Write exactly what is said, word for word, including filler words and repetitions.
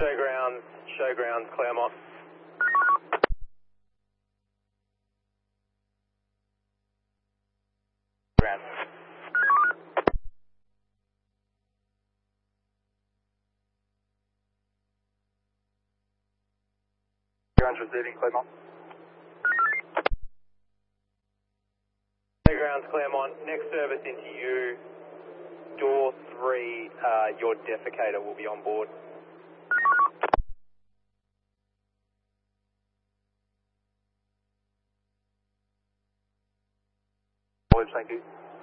Showgrounds, Showgrounds, Claremont. Ground. Grounds receiving, Claremont. Showgrounds, Claremont. Next service into you. Door three, uh, your defecator will be on board. Thank you.